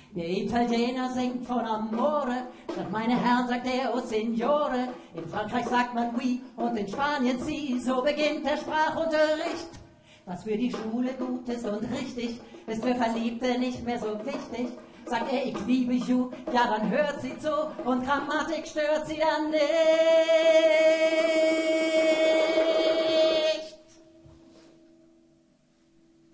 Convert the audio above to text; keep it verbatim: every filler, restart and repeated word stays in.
Der Italiener singt von Amore, statt meine Herren sagt er O Signore. In Frankreich sagt man oui und in Spanien si, so beginnt der Sprachunterricht. Was für die Schule gut ist und richtig, ist für Verliebte nicht mehr so wichtig. Sagt er, ich liebe you, ja dann hört sie zu und Grammatik stört sie dann nicht.